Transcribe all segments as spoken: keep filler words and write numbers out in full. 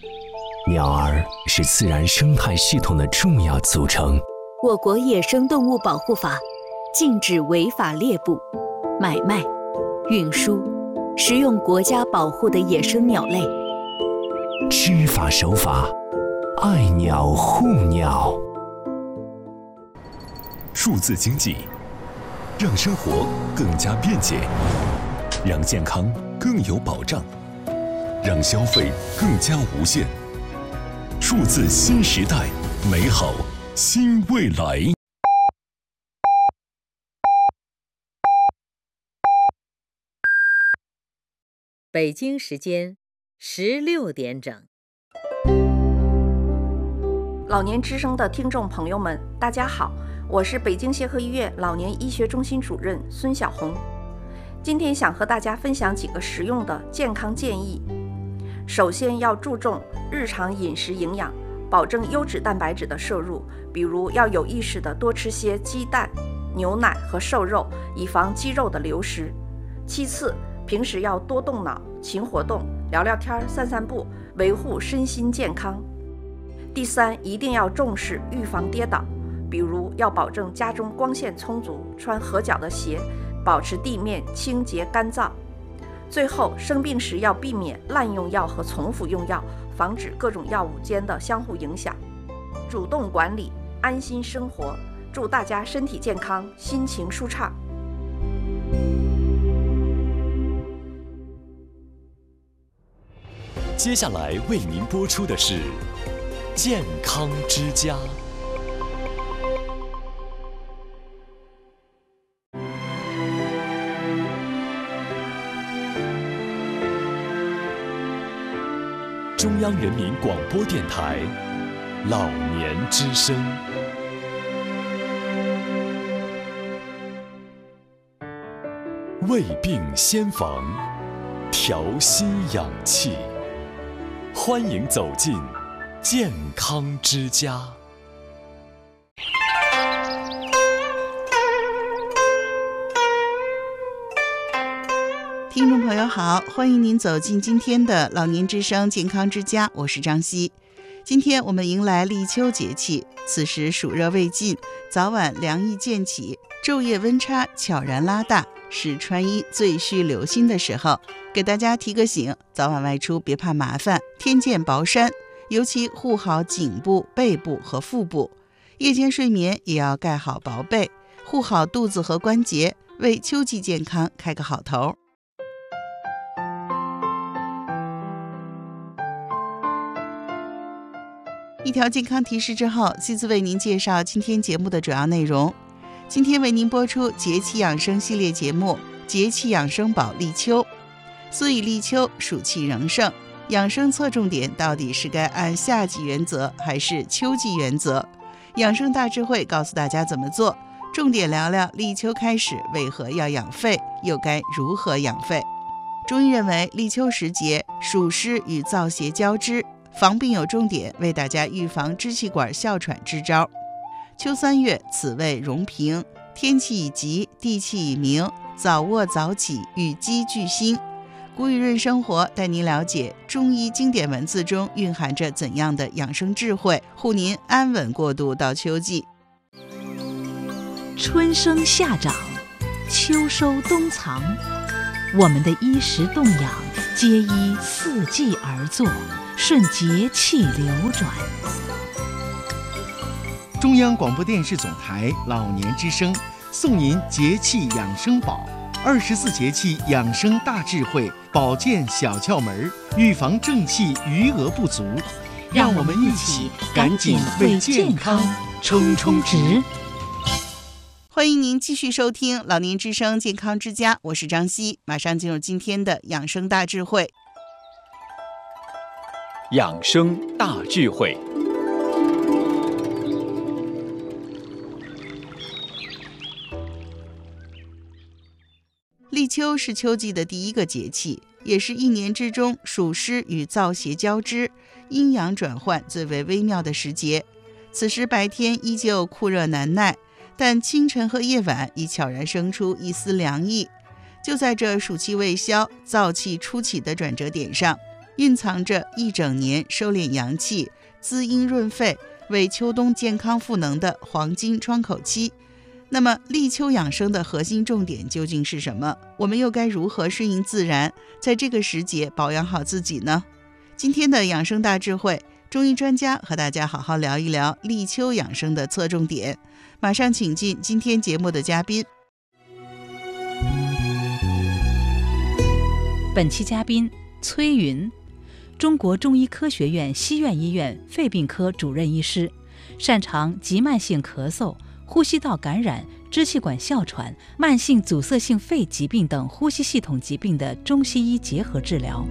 鸟儿是自然生态系统的重要组成。 我国野生动物保护法禁止违法猎捕、买卖、运输、食用国家保护的野生鸟类。 知法守法，爱鸟护鸟。 数字经济让生活更加便捷，让健康更有保障，让消费更加无限。数字新时代，美好新未来。 北京时间十六点整。 老年之声的听众朋友们，大家好，我是北京协和医院老年医学中心主任孙晓红。今天想和大家分享几个实用的健康建议。首先要注重日常饮食营养，保证优质蛋白质的摄入，比如要有意识地多吃些鸡蛋、牛奶和瘦肉，以防肌肉的流失。其次，平时要多动脑、勤活动，聊聊天、散散步，维护身心健康。第三，一定要重视预防跌倒，比如要保证家中光线充足，穿合脚的鞋，保持地面清洁干燥。最后，生病时要避免滥用药和重复用药，防止各种药物间的相互影响。主动管理，安心生活。祝大家身体健康，心情舒畅。 接下来为您播出的是健康之家。中央人民广播电台老年之声。胃病先防，调心养气。欢迎走进健康之家。 听众朋友好，欢迎您走进今天的老年之声健康之家，我是张希。今天我们迎来立秋节气，此时暑热未尽，早晚凉意渐起，昼夜温差悄然拉大，是穿衣最需留心的时候。给大家提个醒，早晚外出别怕麻烦，添件薄衫，尤其护好颈部、背部和腹部。夜间睡眠也要盖好薄被，护好肚子和关节，为秋季健康开个好头。一条健康提示之后，继续为您介绍今天节目的主要内容。今天为您播出节气养生系列节目《节气养生保立秋》。所以立秋，暑气仍盛，养生侧重点到底是该按夏季原则还是秋季原则？养生大智慧告诉大家怎么做，重点聊聊立秋开始为何要养肺，又该如何养肺。中医认为，立秋时节，暑湿与燥邪交织，防病有重点，为大家预防支气管哮喘支招。秋三月，此谓容平，天气已急，地气已明，早卧早起，与鸡俱兴。古语润生活带您了解中医经典文字中蕴含着怎样的养生智慧，护您安稳过渡到秋季。 春生夏长，秋收冬藏，我们的衣食动养皆依四季而作，顺节气流转。 中央广播电视总台老年之声送您节气养生宝，二十四节气养生大智慧，保健小窍门，预防正气余额不足。让我们一起赶紧为健康冲冲值。 欢迎您继续收听老年之声健康之家，我是张希，马上进入今天的养生大智慧。 养生大智慧。 立秋是秋季的第一个节气，也是一年之中暑湿与燥邪交织，阴阳转换最为微妙的时节。此时白天依旧酷热难耐，但清晨和夜晚已悄然生出一丝凉意。就在这暑气未消、燥气初起的转折点上， 蕴藏着一整年收敛阳气、滋阴润肺、为秋冬健康赋能的黄金窗口期。那么立秋养生的核心重点究竟是什么？我们又该如何顺应自然，在这个时节保养好自己呢？今天的养生大智慧，中医专家和大家好好聊一聊立秋养生的侧重点。马上请进今天节目的嘉宾。 本期嘉宾崔云，中国中医科学院西苑医院肺病科主任医师，擅长急慢性咳嗽、呼吸道感染、支气管哮喘、慢性阻塞性肺疾病等呼吸系统疾病的中西医结合治疗。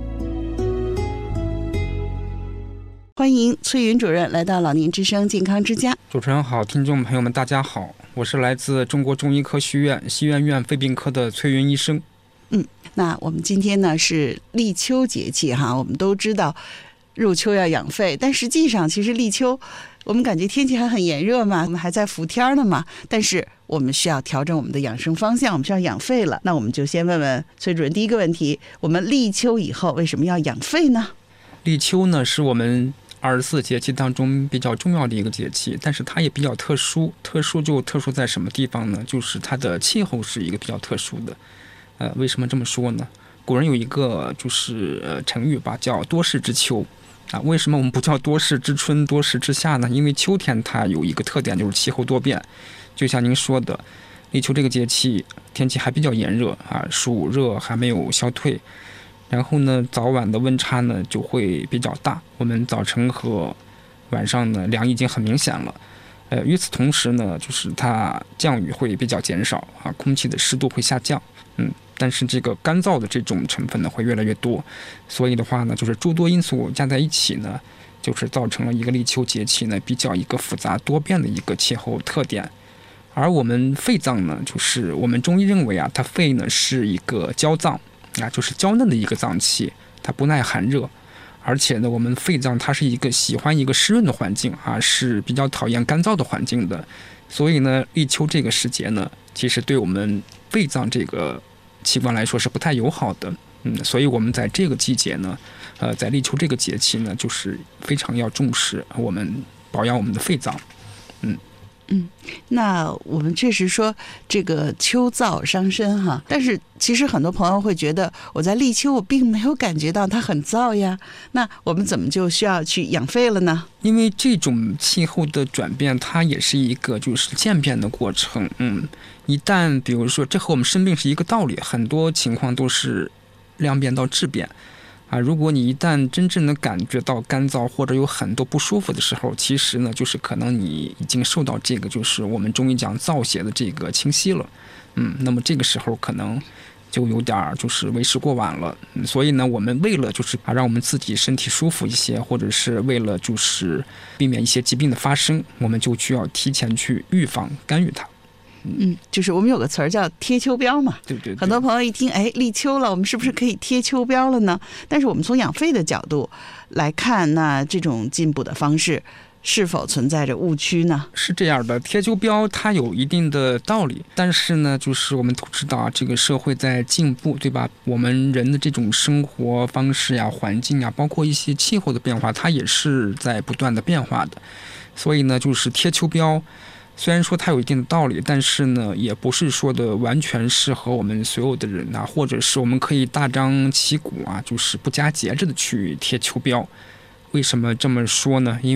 欢迎崔云主任来到老年之声健康之家。 主持人好，听众朋友们大家好，我是来自中国中医科学院西苑院肺病科的崔云医生。 嗯，那我们今天呢是立秋节气哈，我们都知道入秋要养肺，但实际上其实立秋我们感觉天气还很炎热嘛，我们还在伏天呢嘛，但是我们需要调整我们的养生方向，我们需要养肺了。那我们就先问问崔主任第一个问题，我们立秋以后为什么要养肺呢？ 立秋呢是我们二十四节气当中比较重要的一个节气，但是它也比较特殊，特殊就特殊在什么地方呢？就是它的气候是一个比较特殊的。呃，为什么这么说呢？古人有一个就是呃成语吧，叫多事之秋啊。为什么我们不叫多事之春、多事之夏呢？因为秋天它有一个特点，就是气候多变。就像您说的，立秋这个节气天气还比较炎热啊，暑热还没有消退。然后呢，早晚的温差呢就会比较大，我们早晨和晚上呢凉意已经很明显了。呃，与此同时呢，就是它降雨会比较减少啊，空气的湿度会下降，嗯，但是这个干燥的这种成分呢会越来越多，所以的话呢，就是诸多因素加在一起呢，就是造成了一个立秋节气呢比较一个复杂多变的一个气候特点。而我们肺脏呢，就是我们中医认为啊，它肺呢是一个娇脏。啊，就是娇嫩的一个脏器，它不耐寒热，而且呢，我们肺脏它是一个喜欢一个湿润的环境啊，是比较讨厌干燥的环境的，所以呢，立秋这个时节呢，其实对我们肺脏这个器官来说是不太友好的，嗯，所以我们在这个季节呢，呃，在立秋这个节气呢，就是非常要重视我们保养我们的肺脏，嗯。 嗯，那我们确实说这个秋燥伤身哈，但是其实很多朋友会觉得我在立秋我并没有感觉到它很燥呀，那我们怎么就需要去养肺了呢？ 因为这种气候的转变，它也是一个就是渐变的过程。嗯，一旦比如说这和我们生病是一个道理，很多情况都是量变到质变。啊，如果你一旦真正的感觉到干燥或者有很多不舒服的时候，其实呢，就是可能你已经受到这个就是我们中医讲燥邪的这个侵袭了，嗯，那么这个时候可能就有点就是为时过晚了。嗯、所以呢，我们为了就是啊让我们自己身体舒服一些，或者是为了就是避免一些疾病的发生，我们就需要提前去预防干预它。 嗯，就是我们有个词儿叫贴秋膘嘛， 对对对， 很多朋友一听，哎，立秋了，我们是不是可以贴秋膘了呢？但是我们从养肺的角度来看，那这种进步的方式是否存在着误区呢？ 是这样的，贴秋膘它有一定的道理，但是呢，就是我们都知道啊，这个社会在进步，对吧？我们人的这种生活方式呀、环境呀，包括一些气候的变化，它也是在不断的变化的。所以呢，就是贴秋膘。虽然说它有一定的道理，但是呢，也不是说的完全适合我们所有的人啊，或者是我们可以大张旗鼓啊，就是不加节制的去贴秋膘。为什么这么说呢？因